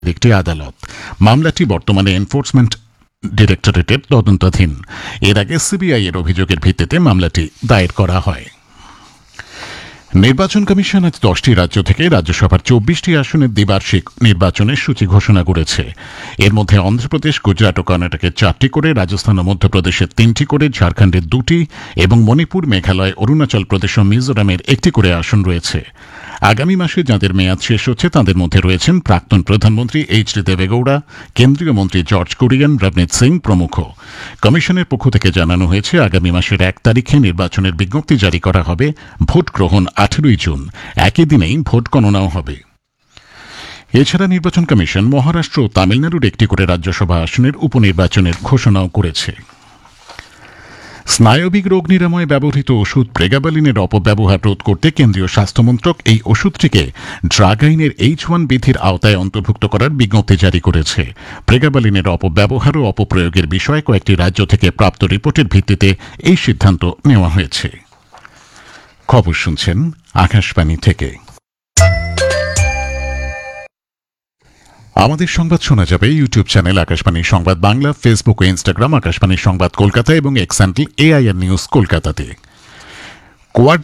একটি আদালত। মামলাটি বর্তমানে এনফোর্সমেন্ট ডিরেক্টরেটের তদন্তাধীন। এর আগে সিবিআই এর অভিযোগের ভিত্তিতে মামলাটি দায়ের করা হয়। নির্বাচন কমিশন আজ 10টি রাজ্য থেকে রাজ্যসভার 24টি আসনের দ্বিবার্ষিক নির্বাচনের সূচি ঘোষণা করেছে। এর মধ্যে অন্ধ্রপ্রদেশ, গুজরাট ও কর্ণাটকের 4টি করে, রাজস্থান ও মধ্যপ্রদেশের 3টি করে, ঝাড়খণ্ডের 2টি এবং মণিপুর, মেঘালয়, অরুণাচল প্রদেশ ও মিজোরামের 1টি করে আসন রয়েছে। আগামী মাসে যাঁদের মেয়াদ শেষ হচ্ছে তাদের মধ্যে রয়েছেন প্রাক্তন প্রধানমন্ত্রী এইচ.ডি. দেবেগৌড়া, কেন্দ্রীয় মন্ত্রী জর্জ কুরিয়ান, রবনীত সিং প্রমুখ। কমিশনের পক্ষ থেকে জানানো হয়েছে, আগামী মাসের 1 তারিখে নির্বাচনের বিজ্ঞপ্তি জারি করা হবে। ভোট গ্রহণ 18ই জুন। একই দিনেই ভোট গণনাও হবে। এছাড়া নির্বাচন কমিশন মহারাষ্ট্র ও তামিলনাড়ুর 1টি করে রাজ্যসভা আসনের উপনির্বাচনের ঘোষণাও করেছে। স্নায়বিক রোগ নিরাময়ে ব্যবহৃত ওষুধ প্রেগাবালিনের অপব্যবহার রোধ করতে কেন্দ্রীয় স্বাস্থ্যমন্ত্রক এই ওষুধটিকে ড্রাগ আইনের H1 বিধির আওতায় অন্তর্ভুক্ত করার বিজ্ঞপ্তি জারি করেছে। প্রেগাবালিনের অপব্যবহার ও অপপ্রয়োগের বিষয়ে কয়েকটি রাজ্য থেকে প্রাপ্ত রিপোর্টের ভিত্তিতে এই সিদ্ধান্ত নেওয়া হয়েছে। খবর শুনছেন আকাশবাণী থেকে। আমাদের সংবাদ শোনা যাবে ইউটিউব চ্যানেল আকাশবাণী সংবাদ বাংলা, ফেসবুক ও ইনস্টাগ্রাম আকাশবাণী সংবাদ কলকাতা এবং এক্স হ্যান্ডেল AIR নিউজ কলকাতাতে। কোয়াড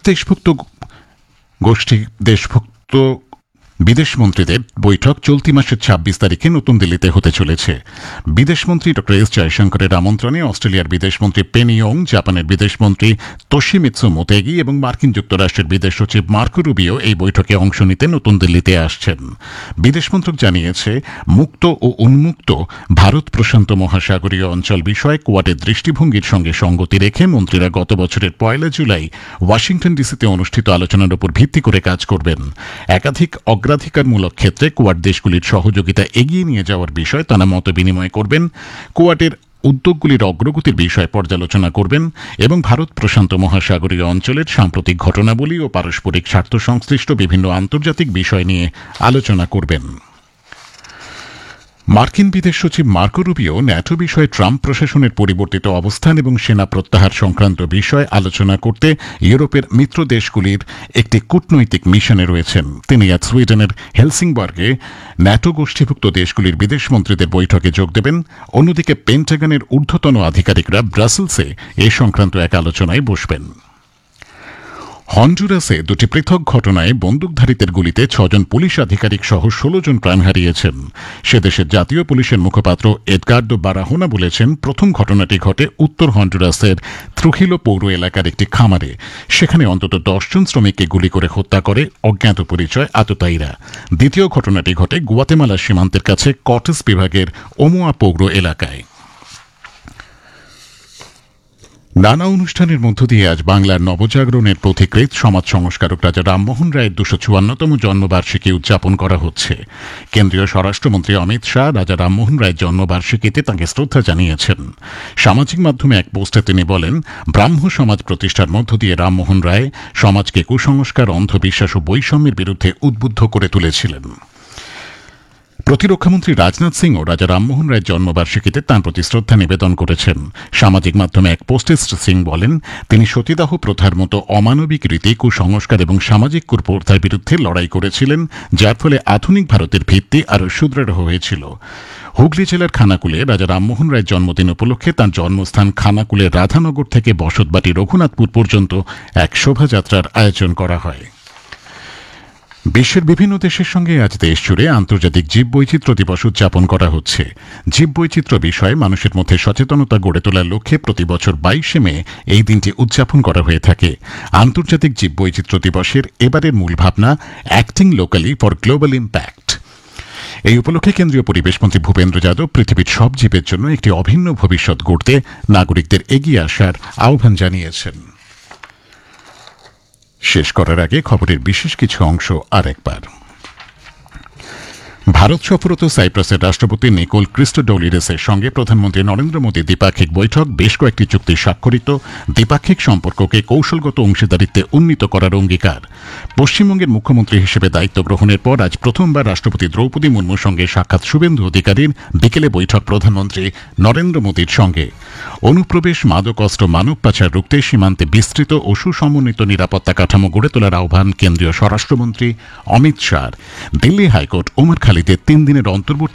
দেশভুক্ত বিদেশমন্ত্রীদের বৈঠক চলতি মাসের 26 তারিখে নতুন দিল্লিতে হতে চলেছে। বিদেশমন্ত্রী ড এস জয়শঙ্করের আমন্ত্রণে অস্ট্রেলিয়ার বিদেশমন্ত্রী পেনি ইয়ং, জাপানের বিদেশমন্ত্রী তোশিমিৎসু মোতেগি এবং মার্কিন যুক্তরাষ্ট্রের বিদেশ সচিব মার্কো রুবিও এই বৈঠকে অংশ নিতে নতুন দিল্লিতে আসছেন। বিদেশমন্ত্রক জানিয়েছে, মুক্ত ও উন্মুক্ত ভারত প্রশান্ত মহাসাগরীয় অঞ্চল বিষয়ে কোয়াডের দৃষ্টিভঙ্গির সঙ্গে সঙ্গতি রেখে মন্ত্রীরা গত বছরের 1 জুলাই ওয়াশিংটন ডিসিতে অনুষ্ঠিত আলোচনার উপর ভিত্তি করে কাজ করবেন। একাধিক অগ্রাধিকারমূলক ক্ষেত্রে কোয়াড দেশগুলির সহযোগিতা এগিয়ে নিয়ে যাওয়ার বিষয়ে তারা মত বিনিময় করবেন, কোয়াডের উদ্যোগগুলির অগ্রগতির বিষয়ে পর্যালোচনা করবেন এবং ভারত প্রশান্ত মহাসাগরীয় অঞ্চলের সাম্প্রতিক ঘটনাবলী ও পারস্পরিক স্বার্থ সংশ্লিষ্ট বিভিন্ন আন্তর্জাতিক বিষয় নিয়ে আলোচনা করবেন। মার্কিন বিদেশ সচিব মার্কো রুবিও ন্যাটো বিষয়ে ট্রাম্প প্রশাসনের পরিবর্তিত অবস্থান এবং সেনা প্রত্যাহার সংক্রান্ত বিষয়ে আলোচনা করতে ইউরোপের মিত্র দেশগুলির একটি কূটনৈতিক মিশনে রয়েছেন। তিনি আজ সুইডেনের হেলসিংবর্গে ন্যাটো গোষ্ঠীভুক্ত দেশগুলির বিদেশমন্ত্রীদের বৈঠকে যোগ দেবেন। অন্যদিকে পেন্টাগনের ঊর্ধ্বতন আধিকারিকরা ব্রাসেলসে এ সংক্রান্ত এক আলোচনায় বসবেন। হন্ডুরাসে 2টি পৃথক ঘটনায় বন্দুকধারীদের গুলিতে 6 জন পুলিশ আধিকারিক সহ 16 জন প্রাণ হারিয়েছেন। সে দেশের জাতীয় পুলিশের মুখপাত্র এডগার্ডো বারাহোনা বলেছেন, প্রথম ঘটনাটি ঘটে উত্তর হন্ডুরাসের ত্রুহিলো পৌর এলাকার একটি খামারে। সেখানে অন্তত 10 জন শ্রমিককে গুলি করে হত্যা করে অজ্ঞাত পরিচয় আততায়ীরা। দ্বিতীয় ঘটনাটি ঘটে গুয়াতেমালা সীমান্তের কাছে কটেস বিভাগের ওমোয়া পৌর এলাকায়। নানা অনুষ্ঠানের মধ্য দিয়ে আজ বাংলার নবজাগরণের পথিকৃৎ সমাজ সংস্কারক রাজা রামমোহন রায়ের 254তম জন্মবার্ষিকী উদযাপন করা হচ্ছে। কেন্দ্রীয় স্বরাষ্ট্রমন্ত্রী অমিত শাহ রাজা রামমোহন রায়ের জন্মবার্ষিকীতে তাঁকে শ্রদ্ধা জানিয়েছেন। সামাজিক মাধ্যমে এক পোস্টে তিনি বলেন, ব্রাহ্ম সমাজ প্রতিষ্ঠার মধ্য দিয়ে রামমোহন রায় সমাজকে কুসংস্কার, অন্ধবিশ্বাস ও বৈষম্যের বিরুদ্ধে উদ্বুদ্ধ করে তুলেছিলেন। প্রতিরক্ষামন্ত্রী রাজনাথ সিং ও রাজা রামমোহন রায়ের জন্মবার্ষিকীতে তাঁর প্রতি শ্রদ্ধা নিবেদন করেছেন। সামাজিক মাধ্যমে এক পোস্টে শ্রী সিং বলেন, তিনি সতীদাহ প্রথার মতো অমানবিক রীতি, কুসংস্কার এবং সামাজিক কুপ্রথার বিরুদ্ধে লড়াই করেছিলেন, যার ফলে আধুনিক ভারতের ভিত্তি আরও সুদৃঢ় হয়েছিল। হুগলি জেলার খানাকুলে রাজা রামমোহন রায়ের জন্মদিন উপলক্ষে তাঁর জন্মস্থান খানাকুলের রাধানগর থেকে বসতবাটি রঘুনাথপুর পর্যন্ত এক শোভাযাত্রার আয়োজন করা হয়। বিশ্বের বিভিন্ন দেশের সঙ্গে আজ দেশ জুড়ে আন্তর্জাতিক জীববৈচিত্র্য দিবস উদযাপন করা হচ্ছে। জীববৈচিত্র্য বিষয়ে মানুষের মধ্যে সচেতনতা গড়ে তোলার লক্ষ্যে প্রতি বছর 22শে মে এই দিনটি উদযাপন করা হয়ে থাকে। আন্তর্জাতিক জীববৈচিত্র্য দিবসের এবারের মূল ভাবনা acting locally for global impact. এই উপলক্ষে কেন্দ্রীয় পরিবেশমন্ত্রী ভূপেন্দ্র যাদব পৃথিবীর সব জীবের জন্য একটি অভিন্ন ভবিষ্যৎ গড়তে নাগরিকদের এগিয়ে আসার আহ্বান জানিয়েছেন। শেষ করার আগে খবরের বিশেষ কিছু অংশ আরেকবার। ভারত সফররত সাইপ্রাসের রাষ্ট্রপতি নিকোল ক্রিস্টোডৌলিডেসের সঙ্গে প্রধানমন্ত্রী নরেন্দ্র মোদী দ্বিপাক্ষিক বৈঠক, বেশ কয়েকটি চুক্তি স্বাক্ষরিত, দ্বিপাক্ষিক সম্পর্ককে কৌশলগত অংশীদারিত্বে উন্নীত করার অঙ্গীকার। পশ্চিমবঙ্গের মুখ্যমন্ত্রী হিসেবে দায়িত্ব গ্রহণের পর আজ প্রথমবার রাষ্ট্রপতি দ্রৌপদী মুর্মুর সঙ্গে সাক্ষাৎ শুভেন্দু অধিকারীর, বিকেলে বৈঠক প্রধানমন্ত্রী নরেন্দ্র মোদীর সঙ্গে। অনুপ্রবেশ, মাদক অস্ত্র, মানব পাচার রুখতে সীমান্তে বিস্তৃত ও সুসমন্বিত নিরাপত্তা কাঠামো গড়ে তোলার আহ্বান কেন্দ্রীয় স্বরাষ্ট্রমন্ত্রী অমিত শাহর। দিল্লি হাইকোর্ট ওমর খালিদের 3 দিনের অন্তর্বর্তী